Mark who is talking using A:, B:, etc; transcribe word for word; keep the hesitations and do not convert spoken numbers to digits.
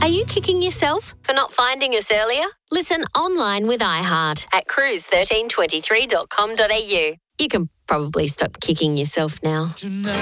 A: Are you kicking yourself for not finding us earlier? Listen online with iHeart at cruise thirteen twenty-three dot com dot a u. You can probably stop kicking yourself now.
B: Tonight.